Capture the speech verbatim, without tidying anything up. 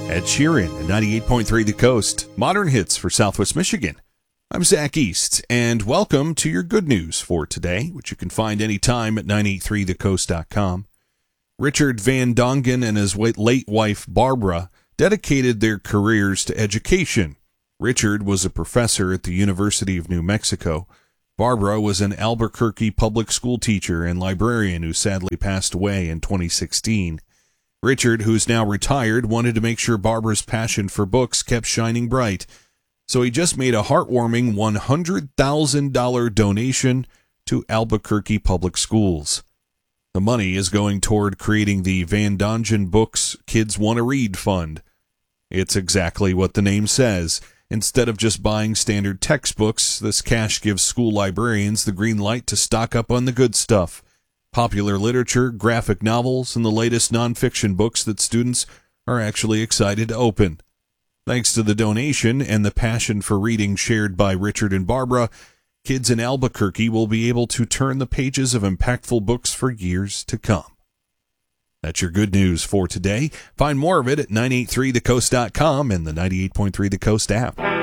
Ed Sheeran at ninety-eight point three The Coast. Modern hits for Southwest Michigan. I'm Zach East, and welcome to your good news for today, which you can find anytime at nine eight three the coast dot com. Richard Van Dongen and his late wife, Barbara, dedicated their careers to education. Richard was a professor at the University of New Mexico. Barbara was an Albuquerque public school teacher and librarian who sadly passed away in twenty sixteen. Richard, who's now retired, wanted to make sure Barbara's passion for books kept shining bright, so he just made a heartwarming one hundred thousand dollars donation to Albuquerque Public Schools. The money is going toward creating the Van Dongen Books Kids Want to Read Fund. It's exactly what the name says. Instead of just buying standard textbooks, this cash gives school librarians the green light to stock up on the good stuff. Popular literature, graphic novels, and the latest nonfiction books that students are actually excited to open. Thanks to the donation and the passion for reading shared by Richard and Barbara, kids in Albuquerque will be able to turn the pages of impactful books for years to come. That's your good news for today. Find more of it at nine eight three the coast dot com and the ninety-eight point three The Coast app.